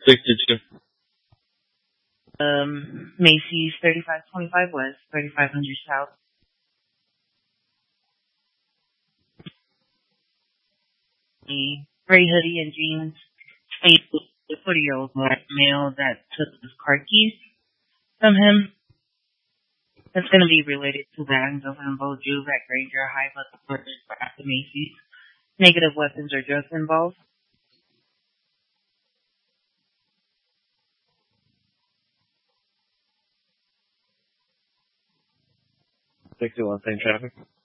62. Macy's 3525 West, 3500 South. A gray hoodie and jeans. A 40-year-old black male that took his car keys from him. That's going to be related to that. Those involve Jews at Granger High, but the purchase for after Macy's. Negative weapons or drugs involved. 61, same traffic.